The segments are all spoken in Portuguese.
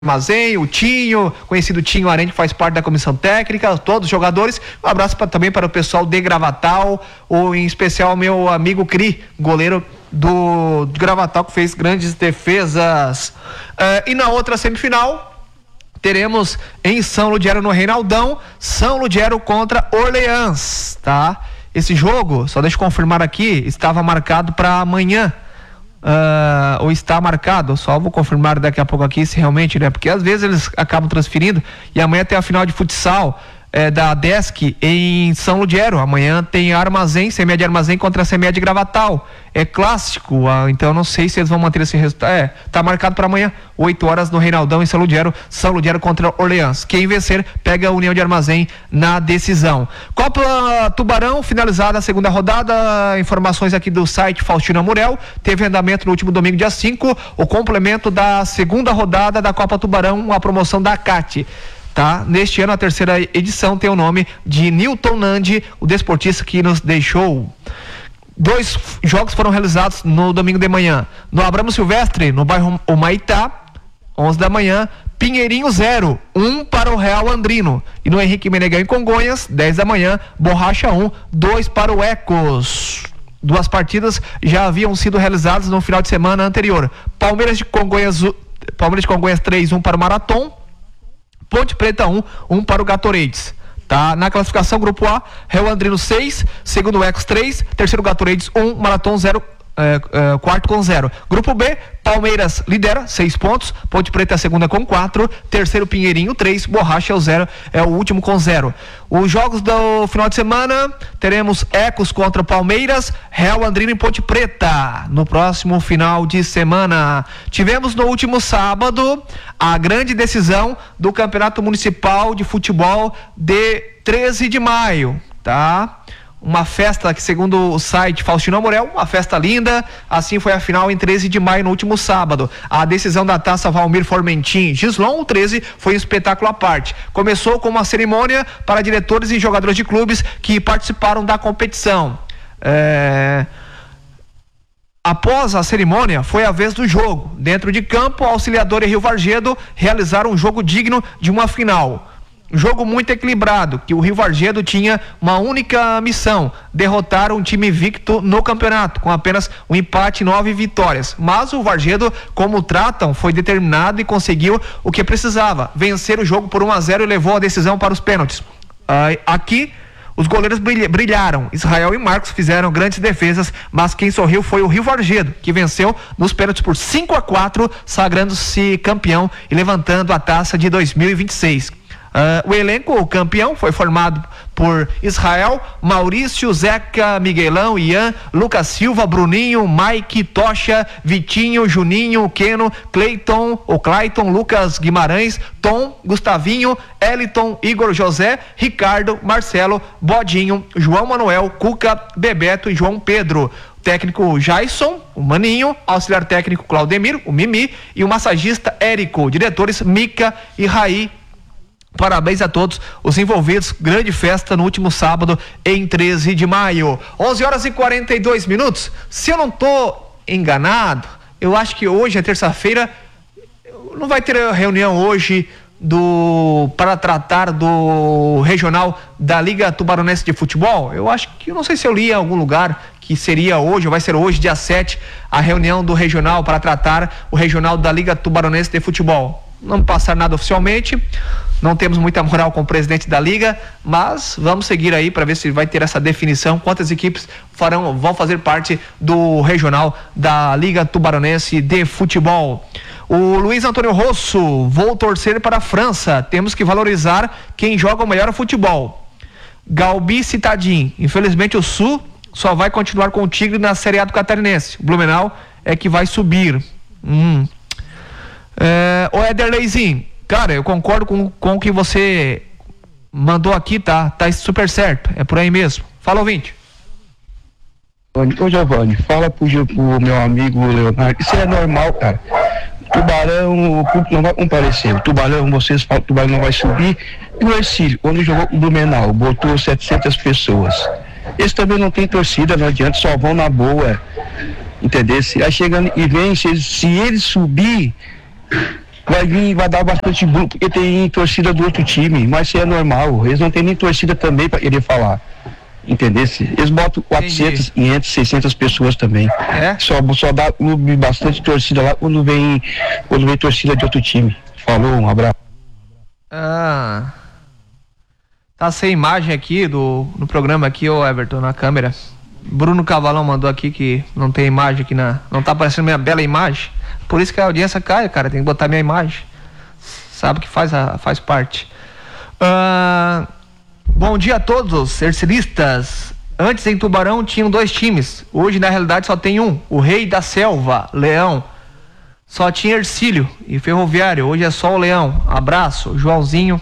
Armazém, o Tinho, conhecido Tinho Arente, faz parte da comissão técnica, todos os jogadores. Um abraço também para o pessoal de Gravatal, ou em especial meu amigo Cri, goleiro do Gravatal, que fez grandes defesas. E na outra semifinal, teremos em São Ludgero, no Reinaldão, São Ludgero contra Orleans, tá? Esse jogo, só deixa eu confirmar aqui, estava marcado para amanhã. Ou está marcado, só vou confirmar daqui a pouco aqui se realmente, né? Porque às vezes eles acabam transferindo e amanhã tem a final de futsal da Desk em São Ludgero. Amanhã tem Armazém, CME de Armazém contra a CME de Gravatal. É clássico, então não sei se eles vão manter esse resultado. Tá marcado para amanhã, 8 horas no Reinaldão em São Ludgero contra Orleans. Quem vencer pega a União de Armazém na decisão. Copa Tubarão, finalizada a segunda rodada. Informações aqui do site Faustino Amurel. Teve andamento no último domingo, dia 5, o complemento da segunda rodada da Copa Tubarão, a promoção da CAT. Tá? Neste ano, a terceira edição tem o nome de Newton Nandi, o desportista que nos deixou. 2 jogos foram realizados no domingo de manhã. No Abramo Silvestre, no bairro Humaitá, 11 da manhã, Pinheirinho 0, 1 para o Real Andrino. E no Henrique Menegão, em Congonhas, 10 da manhã, Borracha 1, 2 para o Ecos. 2 partidas já haviam sido realizadas no final de semana anterior. Palmeiras de Congonhas 3, 1 para o Marathon. Ponte Preta 1 para o Gatorades. Tá? Na classificação, grupo A, Real Andrino 6, segundo Ecos 3, terceiro Gatorades 1, Marathon 0, quarto com 0. Grupo B, Palmeiras lidera 6 pontos, Ponte Preta é a segunda com 4, terceiro Pinheirinho 3, Borracha é o último com 0. Os jogos do final de semana, teremos Ecos contra Palmeiras, Real Andrino e Ponte Preta no próximo final de semana. Tivemos no último sábado a grande decisão do Campeonato Municipal de Futebol de 13 de maio, tá? Uma festa que, segundo o site Faustino Amorel, uma festa linda. Assim foi a final em 13 de maio, no último sábado. A decisão da Taça Valmir Formentim Gislon, o 13, foi um espetáculo à parte. Começou com uma cerimônia para diretores e jogadores de clubes que participaram da competição. Após a cerimônia, foi a vez do jogo. Dentro de campo, Auxiliadora e Rio Vargedo realizaram um jogo digno de uma final. Jogo muito equilibrado, que o Rio Vargedo tinha uma única missão: derrotar um time invicto no campeonato, com apenas um empate e 9 vitórias. Mas o Vargedo, como tratam, foi determinado e conseguiu o que precisava: vencer o jogo por 1-0 e levou a decisão para os pênaltis. Aqui, os goleiros brilharam. Israel e Marcos fizeram grandes defesas, mas quem sorriu foi o Rio Vargedo, que venceu nos pênaltis por 5-4, sagrando-se campeão e levantando a taça de 2026. O elenco campeão foi formado por Israel, Maurício, Zeca, Miguelão, Ian, Lucas Silva, Bruninho, Mike, Tocha, Vitinho, Juninho, Keno, Clayton, Lucas Guimarães, Tom, Gustavinho, Eliton, Igor, José, Ricardo, Marcelo, Bodinho, João Manuel, Cuca, Bebeto e João Pedro. Técnico Jason, o Maninho, auxiliar técnico Claudemir, o Mimi, e o massagista Érico, diretores Mica e Raí. Parabéns a todos os envolvidos. Grande festa no último sábado, em 13 de maio. 11 horas e 42 minutos. Se eu não estou enganado, eu acho que hoje é terça-feira. Não vai ter reunião hoje para tratar do regional da Liga Tubaronense de Futebol. Eu acho que, eu não sei se eu li em algum lugar que seria hoje, ou vai ser hoje, dia 7, a reunião do regional para tratar o regional da Liga Tubaronense de Futebol. Não passar nada oficialmente, não temos muita moral com o presidente da liga, mas vamos seguir aí para ver se vai ter essa definição, quantas equipes vão fazer parte do regional da Liga Tubaronense de Futebol. O Luiz Antônio Rosso: vou torcer para a França, temos que valorizar quem joga o melhor futebol. Galbi Citadin: infelizmente o Sul só vai continuar com o Tigre na Série A do Catarinense, o Blumenau é que vai subir. O Ederleizinho: cara, eu concordo com o que você mandou aqui, tá super certo, é por aí mesmo. Fala, ouvinte. Ô Giovanni, fala pro meu amigo Leonardo, isso é normal, cara. Tubarão, o público não vai comparecer. O Tubarão, vocês falam que o Tubarão não vai subir. E o Ercílio, quando jogou com o Blumenau, botou 700 pessoas. Eles também não tem torcida, não adianta, só vão na boa. Entendeu? Aí chegando e vem, se eles subir, vai vir, vai dar bastante burro, porque tem torcida do outro time, mas isso é normal, eles não têm nem torcida também para querer falar. Entendeu? Eles botam 400, 500, 600 pessoas também. Só dá clube, bastante torcida lá quando vem torcida de outro time. Falou, um abraço. Tá sem imagem aqui no programa aqui, ô Everton, na câmera. Bruno Cavalão mandou aqui que não tem imagem aqui não tá aparecendo minha bela imagem. Por isso que a audiência cai, cara, tem que botar minha imagem. Sabe que faz parte. Bom dia a todos, ercilistas. Antes em Tubarão tinham 2 times. Hoje na realidade só tem um, o Rei da Selva, Leão. Só tinha Ercílio e Ferroviário. Hoje é só o Leão. Abraço, Joãozinho.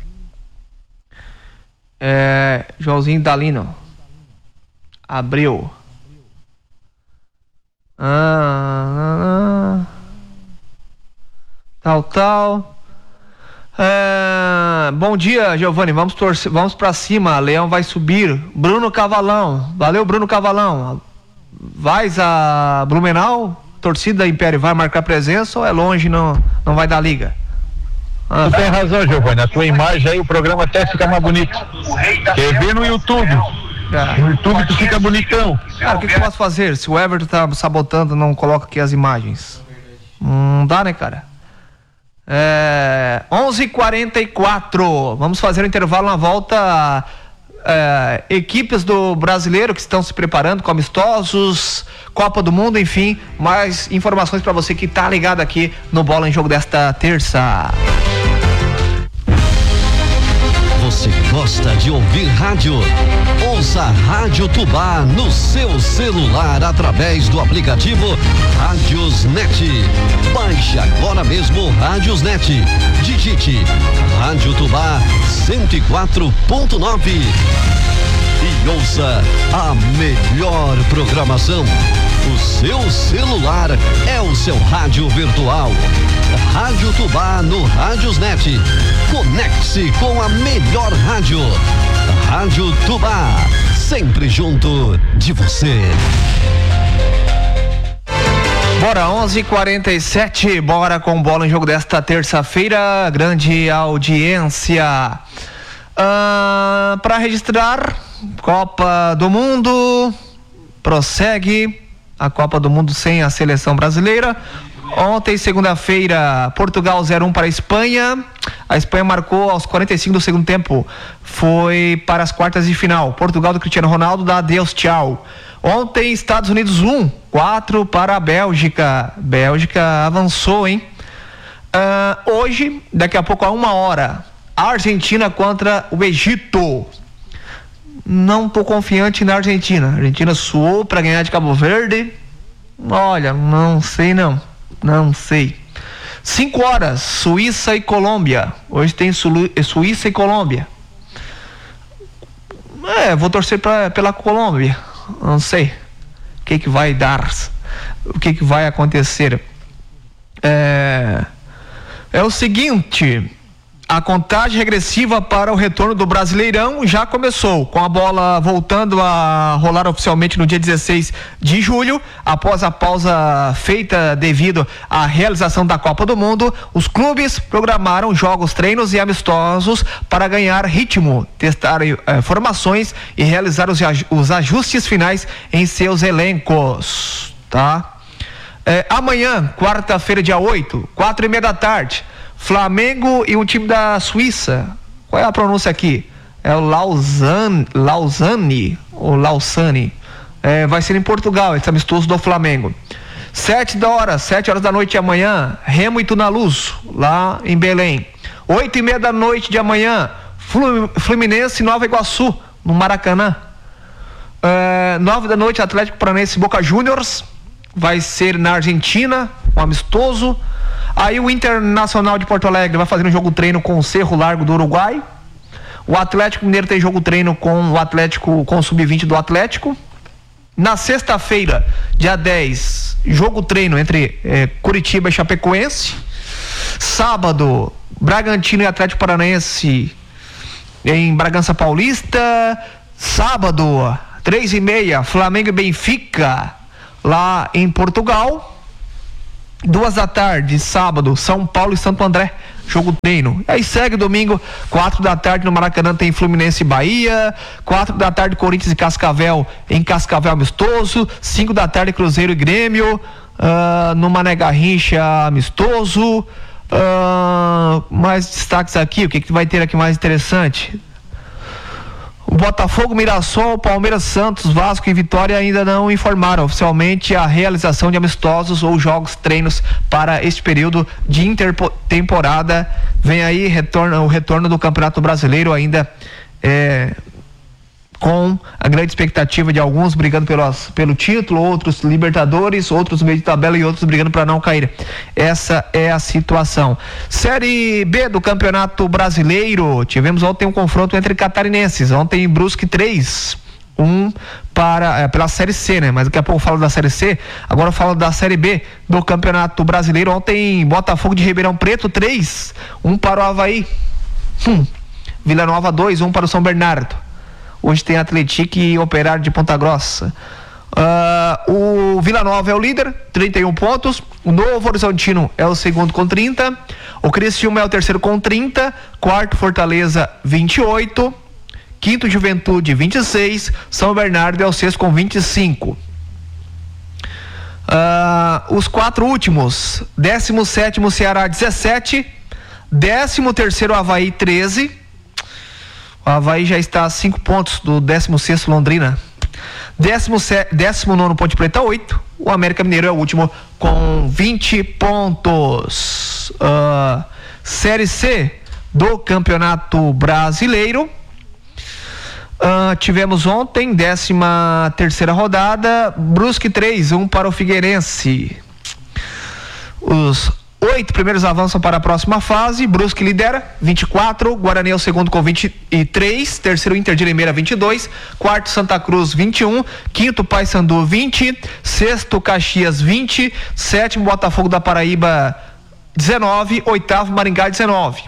Joãozinho Dalino. Abreu. Tal. Bom dia, Giovanni. Vamos pra cima. Leão vai subir. Bruno Cavalão. Valeu, Bruno Cavalão. Vais a Blumenau? Torcida Império vai marcar presença ou é longe, não vai dar liga? Tu tem razão, Giovanni. A tua imagem aí, o programa até fica mais bonito. Quer ver no YouTube? No YouTube tu fica bonitão. Cara, o que eu posso fazer? Se o Everton tá sabotando, não coloca aqui as imagens. Não dá, né, cara? 11h44. Vamos fazer um intervalo na volta. Equipes do brasileiro que estão se preparando com amistosos, Copa do Mundo, enfim, mais informações para você que tá ligado aqui no Bola em Jogo desta terça. Você gosta de ouvir rádio? Ouça a Rádio Tubá no seu celular através do aplicativo Rádiosnet. Baixe agora mesmo o Rádiosnet. Digite Rádio Tubá 104.9 e ouça a melhor programação. O seu celular é o seu rádio virtual. Rádio Tubá no Rádiosnet. Conecte-se com a melhor rádio. Rádio Tubá, sempre junto de você. Bora, 11h47, bora com Bola em Jogo desta terça-feira, grande audiência. Para registrar, Copa do Mundo, prossegue a Copa do Mundo sem a seleção brasileira. Ontem, segunda-feira, Portugal 0-1 para a Espanha. A Espanha marcou aos 45 do segundo tempo. Foi para as quartas de final. Portugal do Cristiano Ronaldo dá adeus, tchau. Ontem, Estados Unidos 1-4 para a Bélgica. Bélgica avançou, hein? Hoje, daqui a pouco, a 1h, a Argentina contra o Egito. Não tô confiante na Argentina. A Argentina suou para ganhar de Cabo Verde. Olha, não sei. 5h, Suíça e Colômbia. Hoje tem Suíça e Colômbia. Vou torcer pela Colômbia. Não sei o que vai dar, o que vai acontecer. É o seguinte, a contagem regressiva para o retorno do Brasileirão já começou, com a bola voltando a rolar oficialmente no dia 16 de julho, após a pausa feita devido à realização da Copa do Mundo. Os clubes programaram jogos, treinos e amistosos para ganhar ritmo, testar formações e realizar os ajustes finais em seus elencos, tá? Amanhã, quarta-feira, dia 8, 4h30 da tarde, Flamengo e um time da Suíça. Qual é a pronúncia aqui? É o Lausanne ou Lausanne. Vai ser em Portugal, esse amistoso do Flamengo. 7 horas da noite de amanhã, Remo e Tunaluz, lá em Belém. 8h30 da noite de amanhã, Fluminense e Nova Iguaçu, no Maracanã. 9 da noite, Atlético Paranaense e Boca Juniors. Vai ser na Argentina, um amistoso. Aí o Internacional de Porto Alegre vai fazer um jogo treino com o Cerro Largo do Uruguai. O Atlético Mineiro tem jogo treino com o Atlético, com o Sub-20 do Atlético. Na sexta-feira, dia 10, jogo treino entre Curitiba e Chapecoense. Sábado, Bragantino e Atlético Paranaense em Bragança Paulista. Sábado, 3h30, Flamengo e Benfica lá em Portugal. 2 da tarde, sábado, São Paulo e Santo André, jogo treino. Aí segue domingo, 4 da tarde no Maracanã tem Fluminense e Bahia, 4 da tarde Corinthians e Cascavel, em Cascavel amistoso, 5 da tarde Cruzeiro e Grêmio, no Mané Garrincha amistoso. Mais destaques aqui, o que vai ter aqui mais interessante? O Botafogo, Mirassol, Palmeiras, Santos, Vasco e Vitória ainda não informaram oficialmente a realização de amistosos ou jogos treinos para este período de intertemporada. Vem aí o retorno do Campeonato Brasileiro ainda com a grande expectativa de alguns brigando pelo título, outros Libertadores, outros meio de tabela e outros brigando para não cair. Essa é a situação. Série B do Campeonato Brasileiro, tivemos ontem um confronto entre catarinenses, ontem Brusque 3, pela Série C, né? Mas daqui a pouco eu falo da Série C, agora eu falo da Série B do Campeonato Brasileiro. Ontem Botafogo de Ribeirão Preto 3, para o Avaí, Vila Nova 2, para o São Bernardo. Hoje tem Atlético e Operário de Ponta Grossa. O Vila Nova é o líder, 31 pontos. O Novo Horizontino é o segundo com 30. O Criciúma é o terceiro com 30. Quarto, Fortaleza, 28. Quinto, Juventude, 26. São Bernardo é o sexto com 25. Os 4 últimos: 17º Ceará, 17. 13º Avaí, 13. O Avaí já está a 5 pontos do 16º Londrina. 19º Ponte Preta, 8. O América Mineiro é o último com 20 pontos. Série C do Campeonato Brasileiro. Tivemos ontem 13ª rodada, Brusque 3, para o Figueirense. Os 8 primeiros avançam para a próxima fase. Brusque lidera, 24. Guarani é o segundo com 23. Terceiro, Inter de Limeira, 22. Quarto, Santa Cruz, 21. Quinto, Paysandu, 20. Sexto, Caxias, 20. Sétimo, Botafogo da Paraíba, 19. Oitavo, Maringá, 19.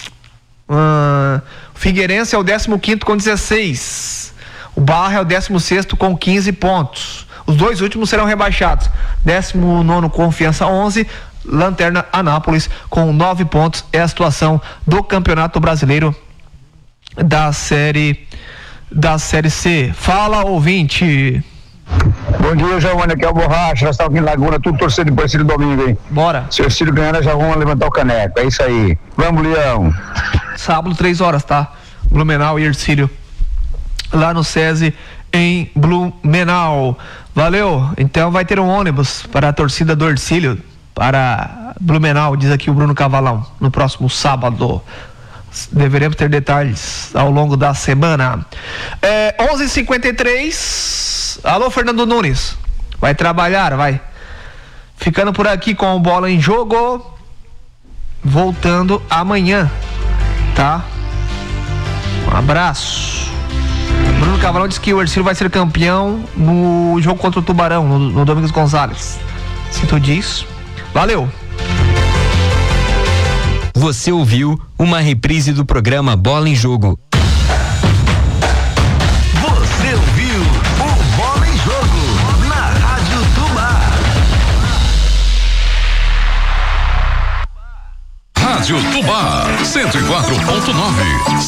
Figueirense é o 15º com 16. O Barra é o 16º com 15 pontos. Os 2 últimos serão rebaixados. 19º, Confiança, 11. Lanterna, Anápolis com 9 pontos. É a situação do Campeonato Brasileiro da Série C. Fala, ouvinte. Bom dia, Giovanni, aqui é o Borracha, nós estamos aqui em Laguna, tudo torcendo por esse domingo, hein? Bora. Se o Ercílio ganhar, nós já vamos levantar o caneco, é isso aí. Vamos, Leão. Sábado, 3 horas, tá? Blumenau e Ercílio, lá no SESI, em Blumenau. Valeu. Então vai ter um ônibus para a torcida do Ercílio, para Blumenau, diz aqui o Bruno Cavalão, no próximo sábado. Deveremos ter detalhes ao longo da semana. 11h53. Alô, Fernando Nunes. Vai trabalhar, vai. Ficando por aqui com o Bola em Jogo. Voltando amanhã, tá? Um abraço. Bruno Cavalão diz que o Ercílio vai ser campeão no jogo contra o Tubarão, no Domingos Gonçalves. Se tu diz. Valeu! Você ouviu uma reprise do programa Bola em Jogo. Você ouviu o Bola em Jogo na Rádio Tubá. Rádio Tubá 104.9.